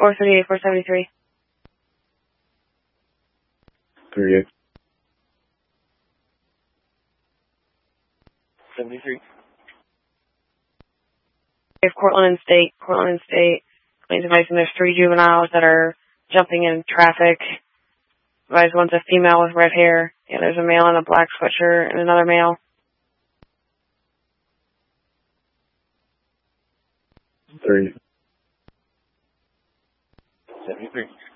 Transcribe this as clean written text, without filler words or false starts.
438, 473. 38. 73. We have Cortland and State. Claims advising there's 3 juveniles that are jumping in traffic. Advised one's a female with red hair. Yeah, there's a male in a black sweatshirt and another male. 30. 73.